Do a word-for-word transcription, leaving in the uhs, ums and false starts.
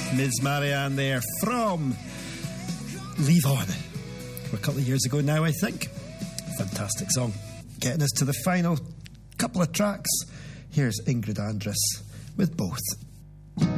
Miz Marianne there from Leave On. A couple of years ago now, I think. Fantastic song. Getting us to the final couple of tracks. Here's Ingrid Andress with Both.